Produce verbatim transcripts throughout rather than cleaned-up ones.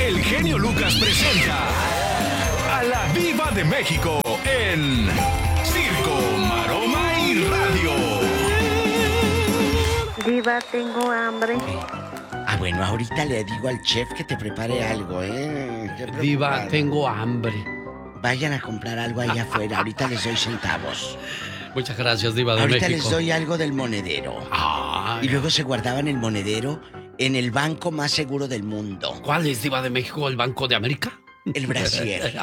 el genio Lucas presenta a la Diva de México en Circo, Maroma y Radio. Diva, tengo hambre. Ah, bueno, ahorita le digo al chef que te prepare algo, ¿eh? Diva, tengo hambre. Vayan a comprar algo allá afuera, ahorita les doy centavos. Muchas gracias, Diva de ahorita México. Les doy algo del monedero. Ay. Y luego se guardaban el monedero en el banco más seguro del mundo. ¿Cuál es, Diva de México? ¿El Banco de América? El Brasier.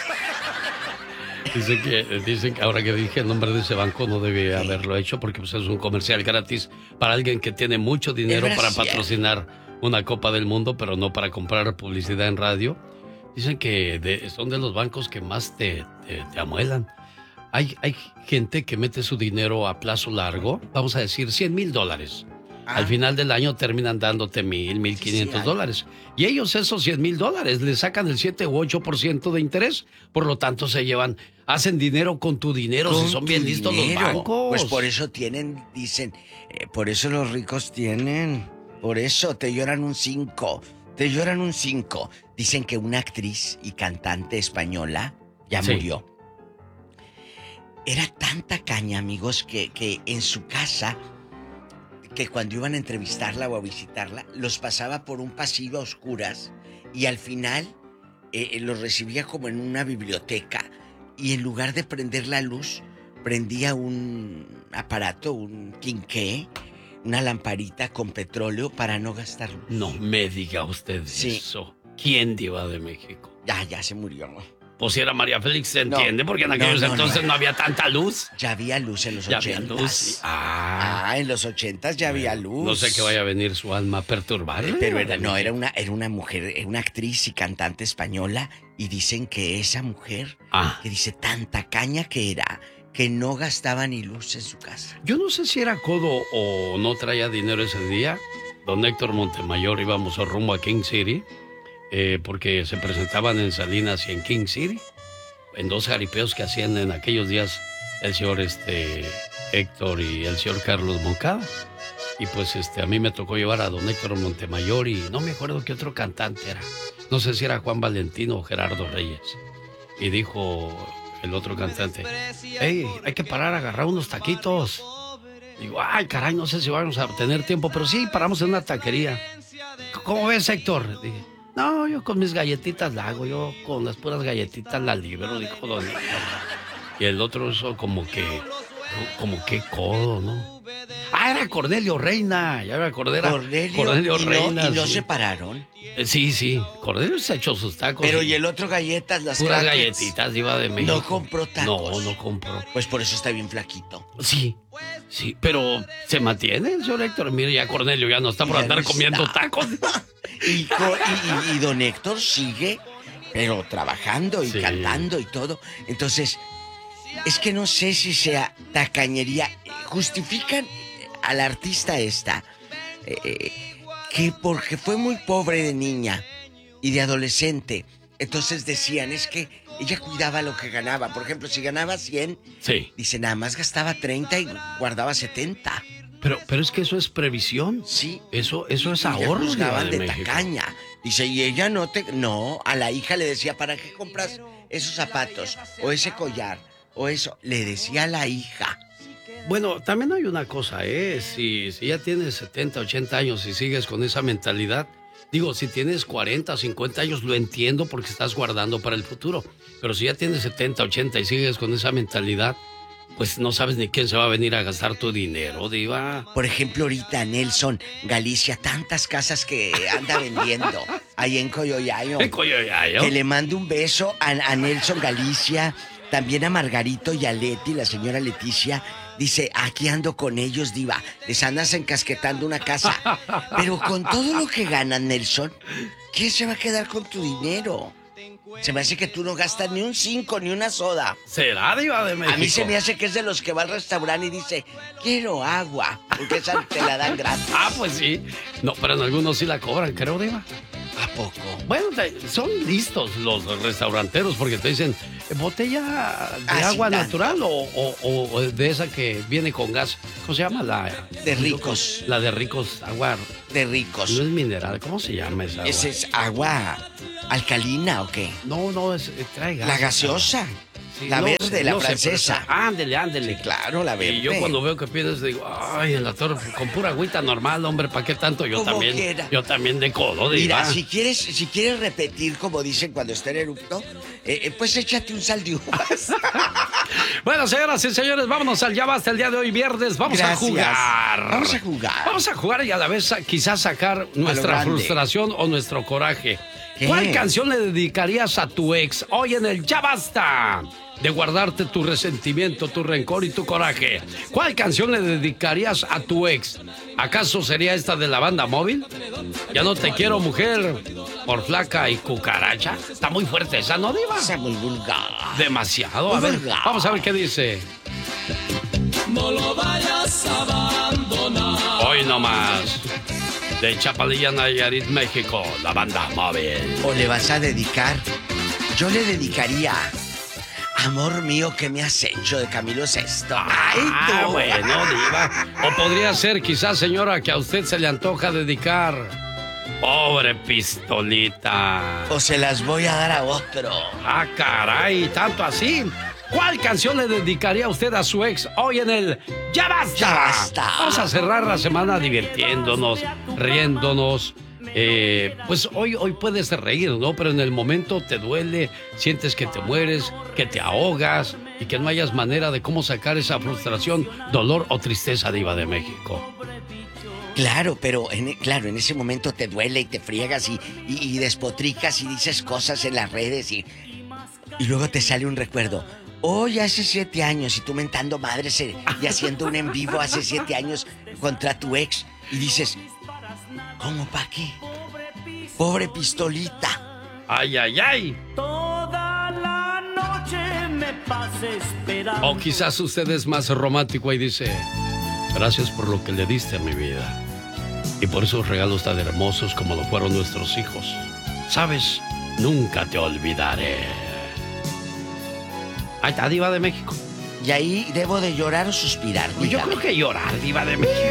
Dicen que, dicen que ahora que dije el nombre de ese banco no debía haberlo hecho porque pues, es un comercial gratis para alguien que tiene mucho dinero para patrocinar una Copa del Mundo, pero no para comprar publicidad en radio. Dicen que de, son de los bancos que más te, te, te amuelan. Hay, hay gente que mete su dinero a plazo largo, vamos a decir cien mil dólares. Ah. Al final del año terminan dándote mil, mil quinientos dólares. Y ellos esos cien mil dólares le sacan el siete u ocho por ciento de interés. Por lo tanto se llevan, hacen dinero con tu dinero con si son bien listos los bancos. Pues por eso tienen, dicen, eh, por eso los ricos tienen. Por eso te lloran un cinco. Te lloran un cinco. Dicen que una actriz y cantante española ya sí. murió. Era tanta caña, amigos, que, que en su casa, que cuando iban a entrevistarla o a visitarla, los pasaba por un pasillo a oscuras y al final eh, los recibía como en una biblioteca y en lugar de prender la luz, prendía un aparato, un quinqué, una lamparita con petróleo para no gastar luz. No me diga usted sí. eso. ¿Quién, Diva de México? Ya, ya se murió. Pues si era María Félix, ¿se entiende? No, porque en aquellos no, no, entonces no. no había tanta luz. Ya había luz en los ya ochentas. Había luz. Ah. ah, en los ochentas ya bueno, había luz. No sé que vaya a venir su alma a perturbarle. Pero era, no, era una, era una mujer, una actriz y cantante española. Y dicen que esa mujer, ah. que dice tanta caña que era, que no gastaba ni luz en su casa. Yo no sé si era codo o no traía dinero ese día. Don Héctor Montemayor íbamos a rumbo a King City. Eh, porque se presentaban en Salinas y en King City, en dos jaripeos que hacían en aquellos días el señor este, Héctor y el señor Carlos Moncada. Y pues este, a mí me tocó llevar a don Héctor Montemayor y no me acuerdo qué otro cantante era. No sé si era Juan Valentino o Gerardo Reyes. Y dijo el otro cantante, hey, hay que parar a agarrar unos taquitos. Digo, ay, caray, no sé si vamos a tener tiempo, pero sí, paramos en una taquería. ¿Cómo ves, Héctor? Dije, no, yo con mis galletitas la hago, yo con las puras galletitas la libero, dijo don Héctor. Y el otro eso como que, como que codo, ¿no? Ah, era Cornelio Reina, ya me acordé, era Cornelio, Cornelio y Reina. No, ¿Y no sí. se pararon? Eh, sí, sí, Cornelio se echó sus tacos. Pero y el otro galletas, las puras crackers. galletitas, Diva de México. No compró tacos. No, no compró. Pues por eso está bien flaquito. Sí, sí, pero se mantiene el señor Héctor. Mire, ya Cornelio ya no está por andar no comiendo tacos. y, y, y, y don Héctor sigue, pero trabajando y sí. cantando y todo. Entonces, es que no sé si sea tacañería. Justifican a la artista esta eh, que porque fue muy pobre de niña y de adolescente, entonces decían, es que ella cuidaba lo que ganaba. Por ejemplo, si ganaba cien, sí. dice, nada más gastaba treinta y guardaba setenta. Pero, pero es que eso es previsión. Sí. Eso, eso es y ahorro. Juzgaban de, de tacaña. Dice, y ella no te... No, a la hija le decía, ¿para qué compras esos zapatos? O ese collar, o eso. Le decía a la hija. Bueno, también hay una cosa, ¿eh? Si, si ya tienes setenta, ochenta años y sigues con esa mentalidad, digo, si tienes cuarenta, cincuenta años, lo entiendo porque estás guardando para el futuro. Pero si ya tienes setenta, ochenta y sigues con esa mentalidad, pues no sabes ni quién se va a venir a gastar tu dinero, Diva. Por ejemplo, ahorita Nelson, Galicia, tantas casas que anda vendiendo ahí en Coyoyayo. ¿En Coyoyayo? Que le mando un beso a, a Nelson Galicia, también a Margarito y a Leti, la señora Leticia. Dice, aquí ando con ellos, Diva. Les andas encasquetando una casa. Pero con todo lo que ganan, Nelson, ¿quién se va a quedar con tu dinero? Se me hace que tú no gastas ni un cinco, ni una soda. ¿Será, Diva de México? A mí se me hace que es de los que va al restaurante y dice, quiero agua, porque esa te la dan gratis. Ah, pues sí. No, pero en algunos sí la cobran, creo, Diva. ¿A poco? Bueno, te- son listos los restauranteros porque te dicen, ¿botella de Ah, agua sí, tanto. natural o, o- o de esa que viene con gas? ¿Cómo se llama? La De ricos. La de ricos, agua. De No ricos. es mineral, ¿cómo se llama esa agua? ¿Ese es agua alcalina o qué? No, no, es, eh, trae gas. La gaseosa. Sí, La no verde, sé, la no sé, pero francesa. está- Ándele, ándele. Sí, claro, la verde. Y yo cuando veo que pides digo, ay, en la torre, con pura agüita normal, hombre, ¿para qué tanto? Yo Como también, quiera. yo también de codo, Mira, diva. si quieres, si quieres repetir como dicen cuando está en erupto, eh, eh, pues échate un sal de uvas. Bueno, señoras y señores, vámonos al Ya Basta el día de hoy, viernes. Vamos Gracias. a jugar. Vamos a jugar. Vamos a jugar y a la vez a- quizás sacar nuestra grande. frustración o nuestro coraje. ¿Qué? ¿Cuál canción le dedicarías a tu ex hoy en el Ya Basta? De guardarte tu resentimiento, tu rencor y tu coraje. ¿Cuál canción le dedicarías a tu ex? ¿Acaso sería esta de la banda móvil? Ya no te quiero, mujer, por flaca y cucaracha. Está muy fuerte esa, ¿no, diva? Está muy vulgar. Demasiado. A Muy ver, vulgar. vamos a ver qué dice. No lo vayas a abandonar. Hoy nomás. De Chapalilla, Nayarit, México, la banda móvil. ¿O le vas a dedicar? Yo le dedicaría Amor mío, ¿qué me has hecho? De Camilo Sesto. ¡Ay, tú! Ah, bueno, diva. O podría ser, quizás, señora, que a usted se le antoja dedicar. Pobre pistolita. O se las voy a dar a otro. Ah, caray, tanto así. ¿Cuál canción le dedicaría a usted a su ex hoy en el Ya Basta? Ya Basta. Vamos a cerrar la semana divirtiéndonos, riéndonos. Eh, pues hoy, hoy puedes reír, ¿no? Pero en el momento te duele, sientes que te mueres, que te ahogas y que no hayas manera de cómo sacar esa frustración, dolor o tristeza, diva de México. Claro, pero en, claro, en ese momento te duele y te friegas y, y, y despotricas y dices cosas en las redes y, y luego te sale un recuerdo. Hoy hace siete años y tú mentando madres eh, y haciendo un en vivo hace siete años contra tu ex y dices, ¿cómo pa' qué? Pobre pistolita. ¡Ay, ay, ay! Toda la noche me pasé esperando. O quizás usted es más romántico y dice, gracias por lo que le diste a mi vida y por esos regalos tan hermosos como lo fueron nuestros hijos. Sabes, nunca te olvidaré. Ahí está, diva de México. Y ahí debo de llorar o suspirar. Pues yo dígame. creo que llorar, diva de México.